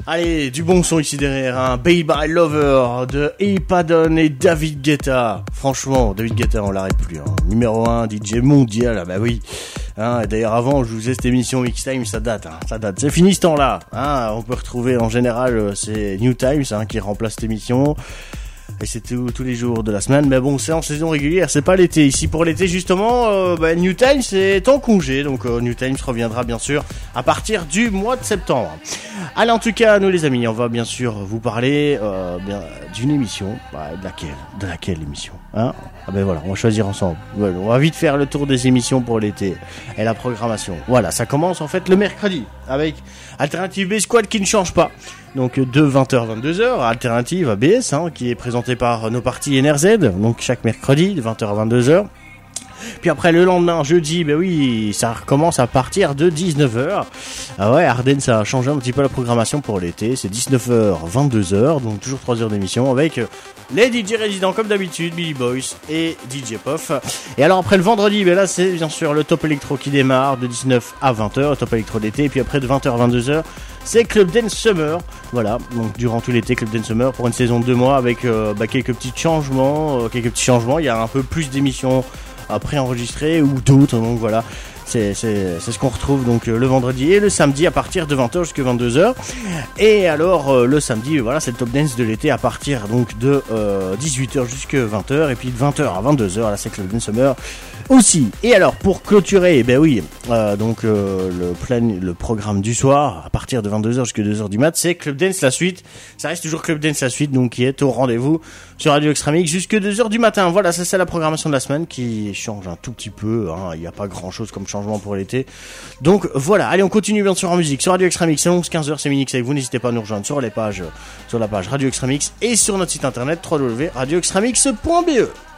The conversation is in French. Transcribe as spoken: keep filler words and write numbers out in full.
Allez, du bon son ici derrière, hein. Baby I Lover de Epadon et David Guetta. Franchement, David Guetta, on l'arrête plus, hein. Numéro un, D J mondial, ah bah oui. Hein, et d'ailleurs avant, je vous faisais cette émission Mixtime, ça date, hein, ça date. C'est fini ce temps-là, hein. On peut retrouver en général, c'est New Times, hein, qui remplace cette émission. Et c'est tout, tous les jours de la semaine, mais bon, c'est en saison régulière, c'est pas l'été. Ici pour l'été justement, euh, bah, New Times est en congé, donc euh, New Times reviendra bien sûr à partir du mois de septembre. Allez, en tout cas, nous les amis, on va bien sûr vous parler euh, bien, d'une émission, bah, de laquelle, de laquelle émission, hein? Ah ben voilà, on va choisir ensemble. Voilà, on va vite faire le tour des émissions pour l'été et la programmation. Voilà, ça commence en fait le mercredi avec Alternative B Squad qui ne change pas. Donc de vingt heures à vingt-deux heures, Alternative A B S, hein, qui est présenté par nos parties N R Z, donc chaque mercredi de vingt heures à vingt-deux heures. Puis après le lendemain, jeudi, ben oui, ça recommence à partir de dix-neuf heures. Ah ouais, Ardennes, ça a changé un petit peu la programmation pour l'été. C'est dix-neuf heures, vingt-deux heures, donc toujours trois heures d'émission avec les D J résidents comme d'habitude, Billy Boys et D J Puff. Et alors après le vendredi, ben là c'est bien sûr le Top Electro qui démarre de dix-neuf à vingt heures, le Top Electro d'été. Et puis après de vingt heures à vingt-deux heures, c'est Club Dance Summer. Voilà, donc durant tout l'été, Club Dance Summer pour une saison de deux mois avec euh, bah, quelques petits changements, euh, quelques petits changements. Il y a un peu plus d'émissions à préenregistrer ou d'autres, donc voilà, c'est, c'est, c'est ce qu'on retrouve donc euh, le vendredi et le samedi à partir de vingt heures jusqu'à vingt-deux heures. Et alors euh, le samedi, voilà, c'est le Top Dance de l'été à partir donc de euh, dix-huit heures jusqu'à vingt heures, et puis de vingt heures à vingt-deux heures, là c'est Club Dance Summer aussi. Et alors pour clôturer, ben oui, euh, donc euh, le plan, le programme du soir à partir de vingt-deux heures jusqu'à deux heures du mat, c'est Club Dance la suite. Ça reste toujours Club Dance la suite, donc qui est au rendez-vous sur Radio Extramix jusqu'à deux heures du matin. Voilà, ça c'est la programmation de la semaine qui change un tout petit peu, hein. Il n'y a pas grand chose comme changement pour l'été. Donc voilà, allez, on continue bien sûr en musique sur Radio Extramix, c'est onze quinze heures, c'est Minix avec vous. N'hésitez pas à nous rejoindre sur les pages, sur la page Radio Extramix et sur notre site internet w w w point radio extramix point b e.